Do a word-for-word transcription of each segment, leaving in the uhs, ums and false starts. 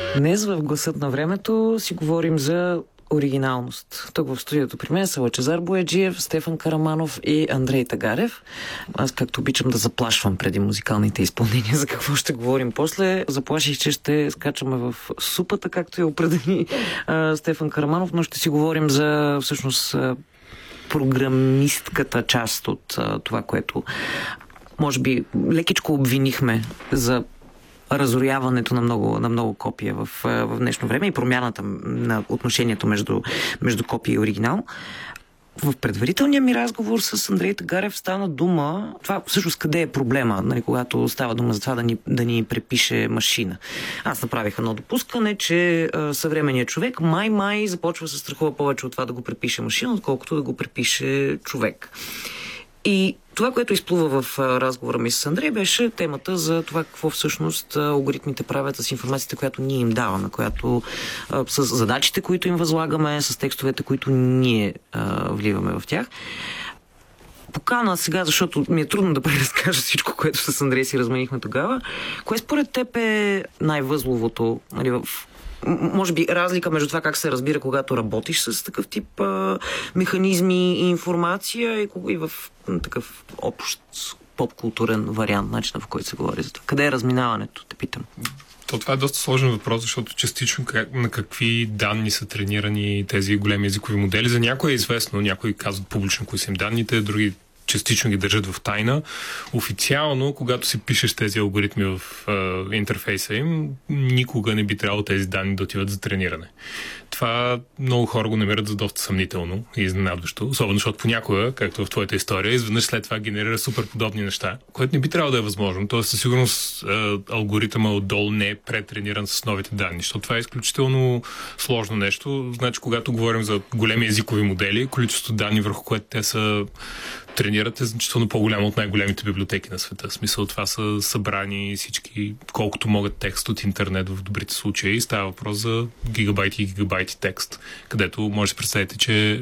Днес в Гласът на времето си говорим за оригиналност. Тук в студиото при мен са Лъчезар Бояджиев, Стефан Караманов и Андрей Тагарев. Аз както обичам да заплашвам преди музикалните изпълнения за какво ще говорим после. Заплаших, че ще скачаме в супата, както я определи а, Стефан Караманов, но ще си говорим за всъщност а, програмистката част от а, това, което може би лекичко обвинихме за разоряването на много, на много копия в, в днешно време и промяната на отношението между, между копия и оригинал. В предварителния ми разговор с Андрей Тагарев стана дума, това всъщност къде е проблема, нали, когато става дума за това да ни, да ни препише машина. Аз направих едно допускане, че а, съвременният човек май-май започва да се страхува повече от това да го препише машина, отколкото да го препише човек. И това, което изплува в разговора ми с Андрей, беше темата за това какво всъщност алгоритмите правят с информацията, която ние им даваме, която с задачите, които им възлагаме, с текстовете, които ние а, вливаме в тях. Покана сега, защото ми е трудно да преразкажа всичко, което с Андрей си разменихме тогава. Кое според теб е най-възловото, нали, в може би разлика между това как се разбира, когато работиш с такъв тип а, механизми и информация и, и в м, такъв общ поп-културен вариант, начина в който се говори за това. Къде е разминаването, те питам? То това е доста сложен въпрос, защото частично как, на какви данни са тренирани тези големи езикови модели. За някои е известно, някои казват публично кои са им данните, други частично ги държат в тайна. Официално, когато си пишеш тези алгоритми в е, интерфейса им, никога не би трябвало тези данни да отиват за трениране. Това много хора го намират за доста съмнително и изненадващо, особено защото понякога, както в твоята история, изведнъж след това генерира супер подобни неща, което не би трябвало да е възможно. Тоест, със сигурност е, алгоритъма отдолу не е претрениран с новите данни, защото това е изключително сложно нещо. Значи, когато говорим за големи езикови модели, количество данни, върху което те са тренират, е значително по-голямо от най-големите библиотеки на света. В смисъл, това са събрани всички, колкото могат текст от интернет в добрите случаи. Става въпрос за гигабайти и гигабайти текст, където може да представите, че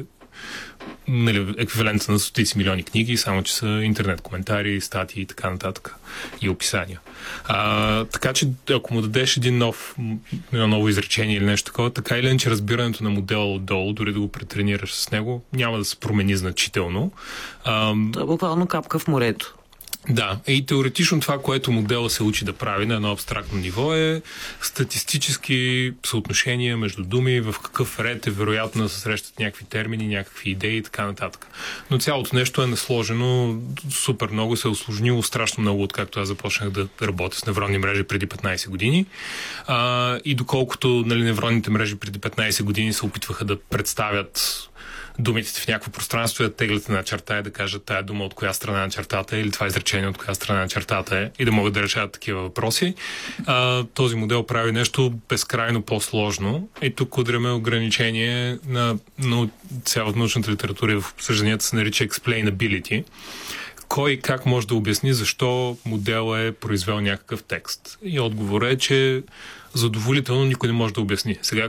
нали, еквивалент на стотици милиони книги, само че са интернет коментари, статии и така нататък и описания. А, така че ако му дадеш един нов, едно ново изречение или нещо такова, така или иначе разбирането на модела отдолу, дори да го претренираш с него, няма да се промени значително. А, Това е буквално капка в морето. Да, и теоретично това, което модела се учи да прави на едно абстрактно ниво е статистически съотношения между думи, в какъв ред е вероятно да се срещат някакви термини, някакви идеи и така нататък. Но цялото нещо е насложено, супер много се е усложнило, страшно много, откакто аз започнах да работя с невронни мрежи преди петнайсет години. А, и доколкото нали, невронните мрежи преди петнайсет години се опитваха да представят думите в някакво пространство и да теглят една черта и да кажат тая дума от коя страна на чертата е или това изречение от коя страна на чертата е и да могат да решават такива въпроси. А, този модел прави нещо безкрайно по-сложно и тук удряме ограничение на, на цяла научната литература и в обсъжданията се нарича explainability. Кой как може да обясни защо модел е произвел някакъв текст? И отговорът е, че задоволително никой не може да обясни. Сега